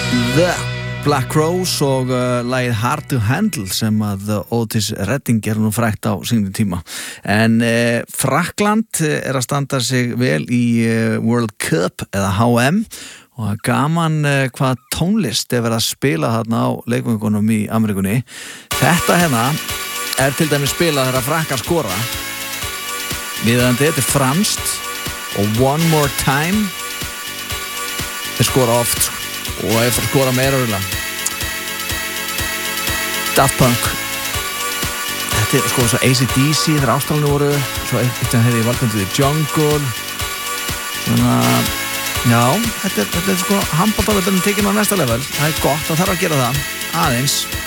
The Black Rose og lagið Hard to Handle sem að Otis Redding nú frægt á sínum tíma. En Frakkland að standa sig vel í World Cup eða HM og gaman hvað tónlist verið að spila þarna á leikvangunum í Ameríkunni. Þetta hérna til dæmis spilað þegar Frakkar skora. Viðandi, þetta franskt og One More Time þeir skora oft og ef það skora meira rúlega Daft Punk þetta sko svo AC/DC þegar Ástralinu voru svo eitt að hefði Welcome to the Jungle svona já, þetta sko handboltaveldarinn tekinn á næsta level það gott, það þarf að gera það aðeins